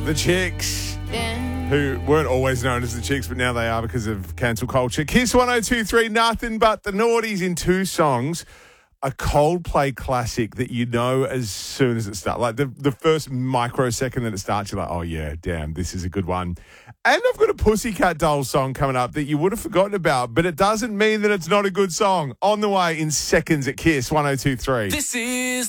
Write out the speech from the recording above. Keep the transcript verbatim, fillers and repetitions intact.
The Chicks, who weren't always known as the Chicks, but now they are because of cancel culture. Kiss one oh two three, Nothing But the Naughties in two songs. A Coldplay classic that you know as soon as it starts. Like the, the first microsecond that it starts, you're like, oh yeah, damn, this is a good one. And I've got a Pussycat Dolls song coming up that you would have forgotten about, but it doesn't mean that it's not a good song. On the way in seconds at Kiss one oh two three. This is